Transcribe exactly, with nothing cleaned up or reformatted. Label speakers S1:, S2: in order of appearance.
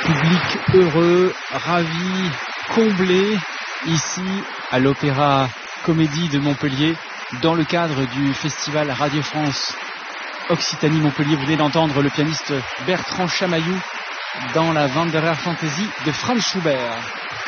S1: Public heureux, ravi, comblé, ici à l'Opéra Comédie de Montpellier, dans le cadre du festival Radio France Occitanie Montpellier. Vous venez d'entendre le pianiste Bertrand Chamaillou dans la Wanderer Fantasy de Franz Schubert.